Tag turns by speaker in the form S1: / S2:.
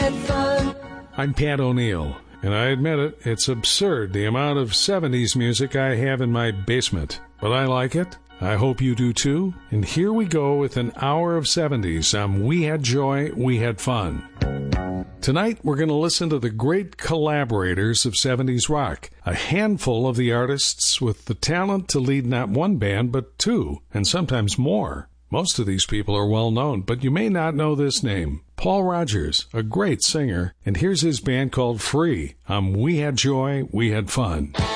S1: had fun.
S2: I'm Pat O'Neill, and I admit it, it's absurd the amount of 70s music I have in my basement. But I like it. I hope you do too. And here we go with an hour of 70s on We Had Joy, We Had Fun. Tonight, we're going to listen to the great collaborators of 70s rock, a handful of the artists with the talent to lead not one band, but two, and sometimes more. Most of these people are well known, but you may not know this name. Paul Rodgers, a great singer, and here's his band called Free on We Had Joy, We Had Fun.